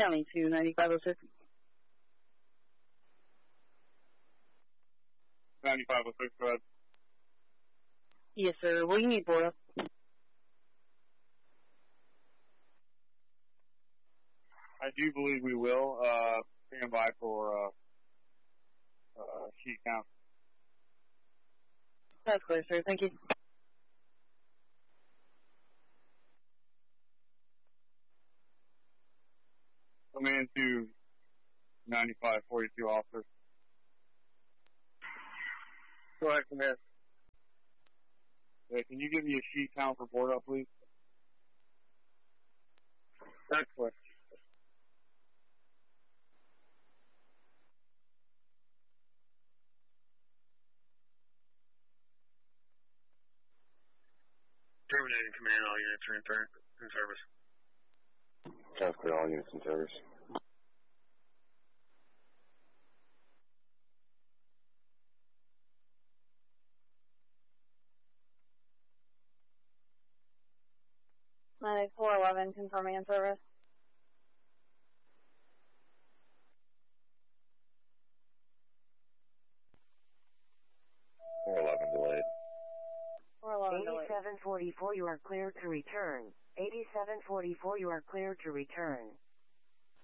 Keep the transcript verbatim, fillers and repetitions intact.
County to ninety-five oh six. ninety-five oh six, go ahead. Yes, sir. What do you need, board? I do believe we will. Uh, stand by for uh, uh, sheet count. That's clear, sir. Thank you. Command to ninety-five forty-two, officer. Go ahead, command. Yeah, can you give me a sheet count for board up, please? That's clear. Terminating command, all units are in, in service. Sounds clear, all units in service. ninety-four eleven, confirming in service. four eleven delayed. four eleven delayed. eighty-seven forty-four, you are clear to return. eighty-seven forty-four, you are clear to return.